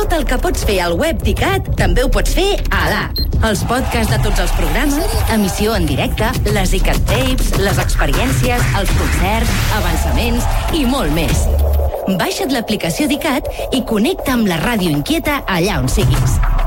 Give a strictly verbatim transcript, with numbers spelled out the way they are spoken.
Tot el que pots fer al web d'ICAT també ho pots fer a l'app. Els podcasts de tots els programes, emissió en directe, les ICAT Tapes, les experiències, els concerts, avançaments i molt més. Baixa't l'aplicació d'ICAT i connecta amb la ràdio inquieta allà on siguis.